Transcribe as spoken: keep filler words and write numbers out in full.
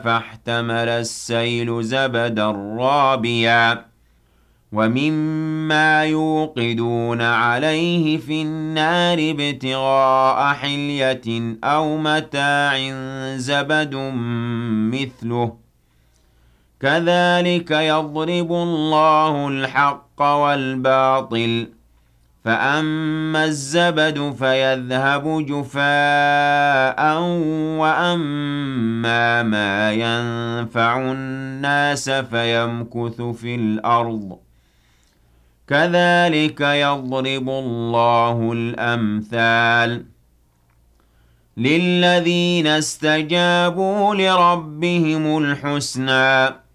فاحتمل السيل زبدا رابيا ومما يوقدون عليه في النار ابتغاء حلية أو متاع زبد مثله كذلك يضرب الله الحق والباطل فأما الزبد فيذهب جفاء وأما ما ينفع الناس فيمكث في الأرض كذلك يضرب الله الأمثال للذين استجابوا لربهم الحسنى